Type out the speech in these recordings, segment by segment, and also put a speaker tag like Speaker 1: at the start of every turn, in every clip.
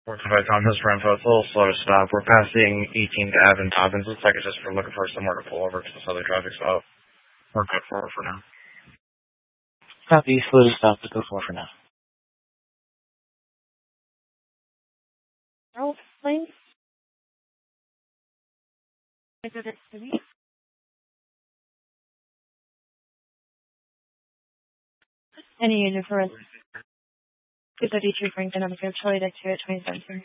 Speaker 1: We're by Tom Hills for info. It's a little slow to stop. We're passing 18th Ave and Toppins. Looks like it's just for looking for somewhere to pull over because this other traffic's out. We're good for now.
Speaker 2: Copy, slow to stop to go for now.
Speaker 3: Oh, please. Any user for us? 233 Franklin Avenue, Charlie Deck 2 at 2017.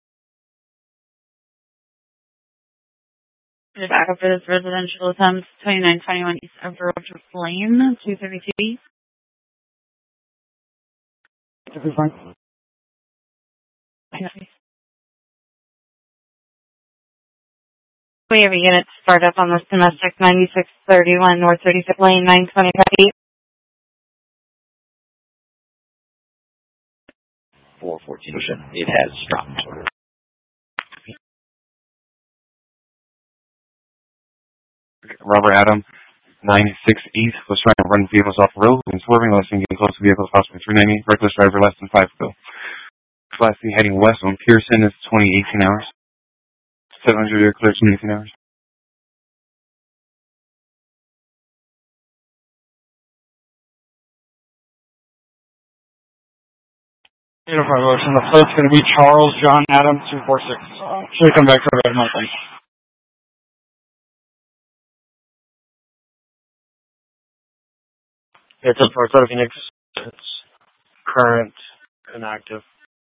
Speaker 3: The backup for this residential attempt, 2921 East Upper Orchard Lane, 232. We have a unit to start up on this domestic 9631 North 35th Lane, 925
Speaker 4: 414. It has stopped.
Speaker 5: Robert Adam, 96 East, was trying to run vehicles off the road and swerving less than getting close to vehicles, possibly 390. Reckless driver less than 5 ago. Class C heading west on Pearson is 2018 hours. 700 year clear 2018 hours.
Speaker 6: Uniform motion. The float's going to be Charles John Adams 246. Should come back to red marking.
Speaker 1: It's a Port Phoenix. It's current and active.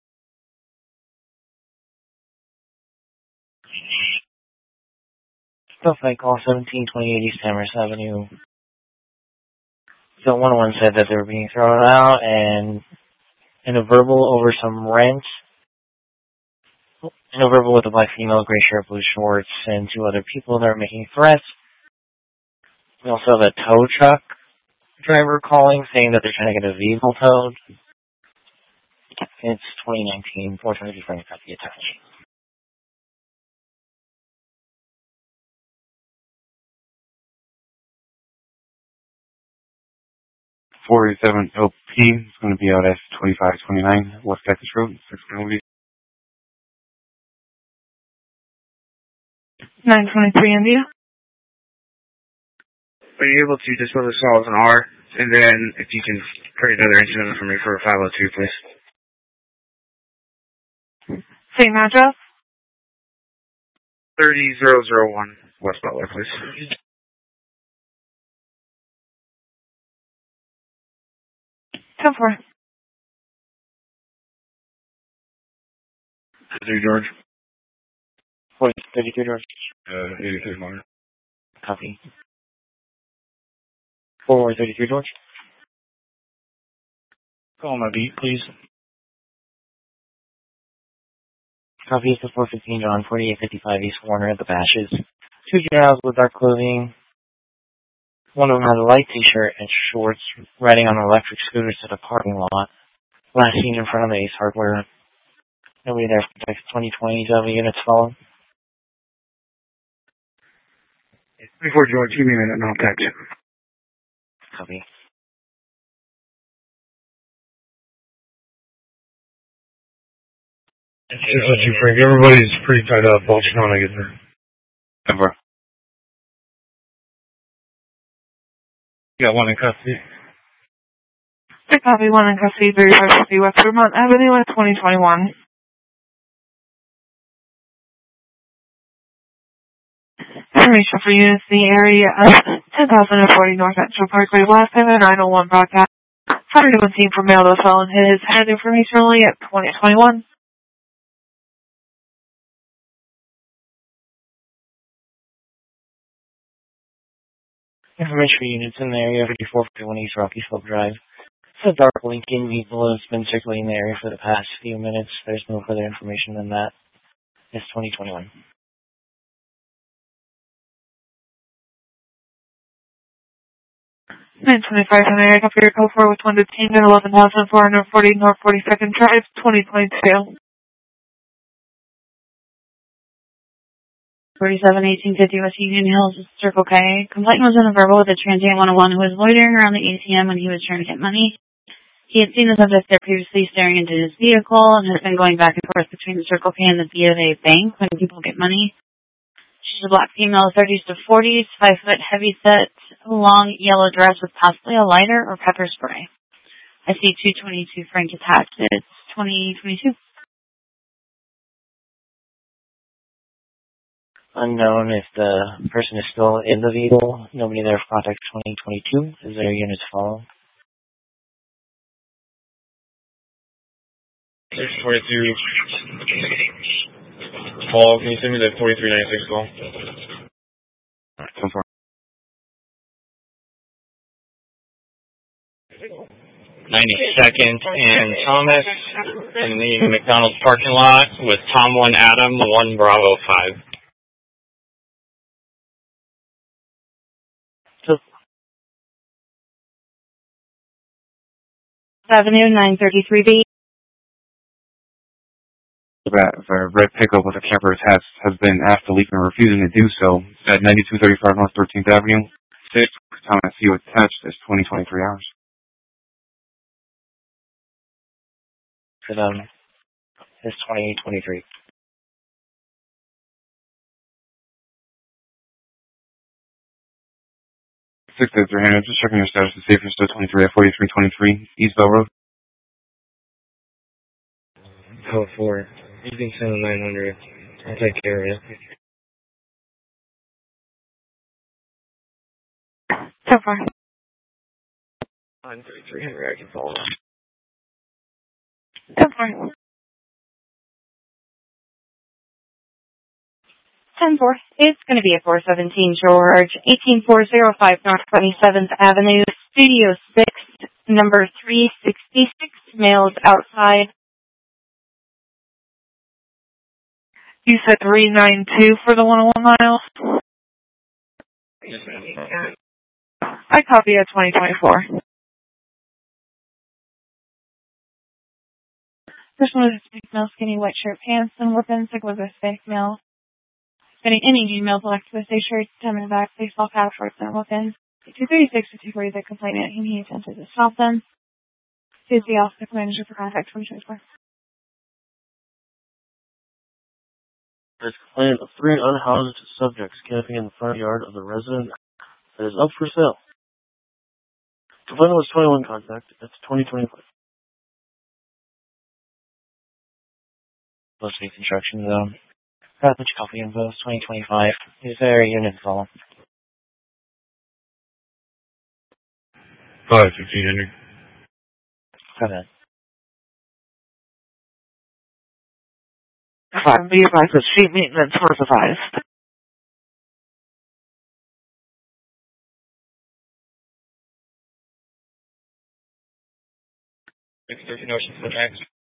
Speaker 2: Stuff like call 1728 East Amherst Avenue. So 101 said that they were being thrown out and in a verbal over some rent. In a verbal with a black female, gray shirt, blue shorts, and 2 other people that are making threats. We also have a tow truck driver calling saying that they're trying to get a vehicle towed. It's 2019, 420 Frank got the attached.
Speaker 5: 487 LP is going to be out at 2529 West Texas Road, 6 Penalties.
Speaker 3: 923 India.
Speaker 1: Are you able to dispose of call as an R? And then if you can create another incident for me for 502, please.
Speaker 3: Same address?
Speaker 1: 30001 West Butler, please.
Speaker 3: Come for it.
Speaker 1: 32 George.
Speaker 2: 32 George.
Speaker 1: 83 Martin.
Speaker 2: Copy. 433 George.
Speaker 6: Call my beat, please.
Speaker 2: Copy is the 415 John, 4855 East Warner at the Bashes. 2 juveniles with dark clothing. One of them had a light t-shirt and shorts, riding on an electric scooter to the parking lot. Last seen in front of the Ace Hardware. Nobody there for text 2020. W units follow.
Speaker 1: 24 George, give me a minute and I'll text you.
Speaker 2: Copy.
Speaker 7: It's just what you Frank. Everybody's pretty tied up. I'll just want to get there.
Speaker 5: Ever.
Speaker 6: You got one in custody.
Speaker 3: Copy, 1 in custody, 3550 West Vermont Avenue at 2021. Information for units in the area of 10,040 North Central Parkway West and a 901 broadcast. Saturday when seen from mail to a felon hit his head. Information only at 2021.
Speaker 2: Information for units in the area of 5451 East Rocky Slope Drive. It's a dark Lincoln vehicle that's been circulating the area for the past few minutes. There's no further information than that. It's 2021.
Speaker 3: 925 Henry, I copy your code 4 with 1 detained at 11,440 North 42nd Drive, 2022. 471850 West Union Hills, Circle K. Complaint was in a verbal with a transient 101 who was loitering around the ATM when he was trying to get money.
Speaker 8: He had seen the subject there previously staring into his vehicle and has been going back and forth between the Circle K and the B of A bank when people get money. She's a black female, 30s to 40s, 5 foot, heavy set, long yellow dress with possibly a lighter or pepper spray. I see 222 Frank attached. It's 2022.
Speaker 2: Unknown if the person is still in the vehicle. Nobody there for contact 2022. Is there units follow?
Speaker 1: 622. Paul, can you send me the 4396 call?
Speaker 5: Alright, so far.
Speaker 1: 92nd and Thomas in the McDonald's parking lot with Tom 1 Adam 1 Bravo 5.
Speaker 8: Avenue 933B.
Speaker 5: The red pickup with a camper attached has been asked to leave and refusing to do so at 9235 North 13th Avenue. 6 Thomas C. attached is 2023 hours.
Speaker 2: It's 2023.
Speaker 5: 6 days are handed. Just checking your status to see if you're still 23 at 4323 East Bell Road.
Speaker 1: Code 4. You can send a 900. I'll take care of you.
Speaker 3: So far.
Speaker 1: 93300, I can follow up.
Speaker 3: So far.
Speaker 8: 10-4. It's going to be a 417 George, 18405 North 27th Avenue, Studio 6, number 366, mailed outside.
Speaker 3: You said 392 for the 101 miles?
Speaker 1: Yes, ma'am.
Speaker 3: I copy at 2024.
Speaker 8: This one was a big male, skinny, white shirt, pants, and weapons. It was a fake male. Getting any emails elected to say shirts, in the back, baseball cap, shorts, and weapons. 236 to 240, the complainant, whom he attempted to stop them. Is the office manager for contact 2024.
Speaker 9: There's a complaint of 3 unhoused subjects camping in the front yard of the residence that is up for sale. Complainant was 21 contact. It's 2025.
Speaker 2: Mostly construction zone. Put your copy info, 2025. Is there units follow?
Speaker 1: 1500.
Speaker 2: Okay.
Speaker 3: 5 be advised that street maintenance was advised.
Speaker 1: It's 13 Ocean for the tracks.